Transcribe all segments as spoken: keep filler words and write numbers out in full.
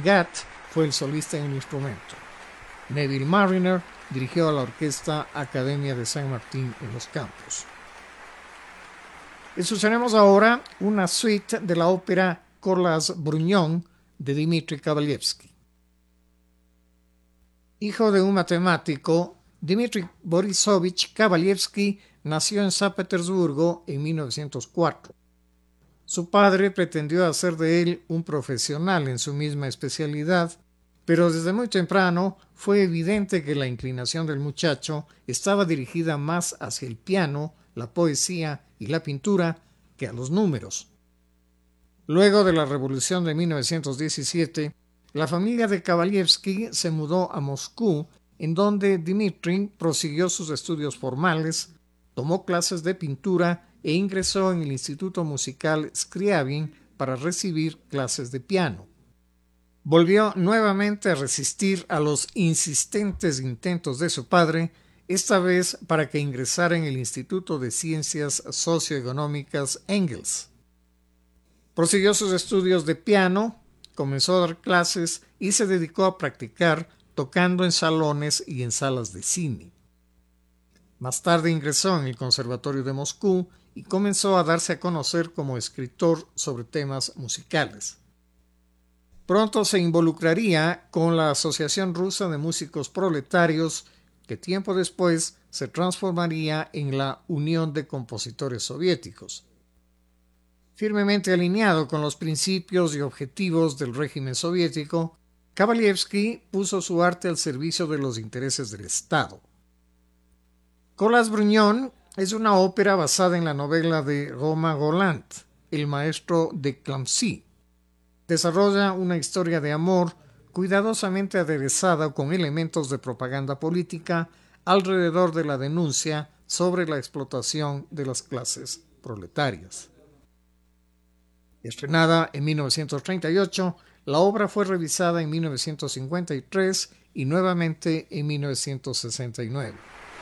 Pigat fue el solista en el instrumento. Neville Marriner dirigió a la Orquesta Academia de San Martín en los Campos. Escucharemos ahora una suite de la ópera Kolas Brunyon de Dmitri Kabalevsky. Hijo de un matemático, Dmitri Borisovich Kabalevsky nació en San Petersburgo en mil novecientos cuatro. Su padre pretendió hacer de él un profesional en su misma especialidad, pero desde muy temprano fue evidente que la inclinación del muchacho estaba dirigida más hacia el piano, la poesía y la pintura que a los números. Luego de la Revolución de mil novecientos diecisiete, la familia de Kabalevsky se mudó a Moscú, en donde Dmitri prosiguió sus estudios formales, tomó clases de pintura e ingresó en el Instituto Musical Scriabin para recibir clases de piano. Volvió nuevamente a resistir a los insistentes intentos de su padre, esta vez para que ingresara en el Instituto de Ciencias Socioeconómicas Engels. Prosiguió sus estudios de piano, comenzó a dar clases y se dedicó a practicar tocando en salones y en salas de cine. Más tarde ingresó en el Conservatorio de Moscú y comenzó a darse a conocer como escritor sobre temas musicales. Pronto se involucraría con la Asociación Rusa de Músicos Proletarios, que tiempo después se transformaría en la Unión de Compositores Soviéticos. Firmemente alineado con los principios y objetivos del régimen soviético, Kabalevsky puso su arte al servicio de los intereses del Estado. Kolas Brunyon es una ópera basada en la novela de Romain Rolland, El maestro de Clamecy. Desarrolla una historia de amor cuidadosamente aderezada con elementos de propaganda política alrededor de la denuncia sobre la explotación de las clases proletarias. Estrenada en mil novecientos treinta y ocho, la obra fue revisada en mil novecientos cincuenta y tres y nuevamente en mil novecientos sesenta y nueve.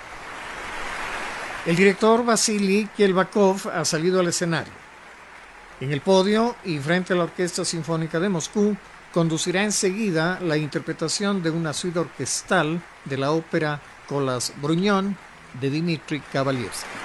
El director Vasily Kelbakov ha salido al escenario. En el podio y frente a la Orquesta Sinfónica de Moscú, conducirá enseguida la interpretación de una suite orquestal de la ópera Kolas Brunyon de Dmitri Kabalevsky.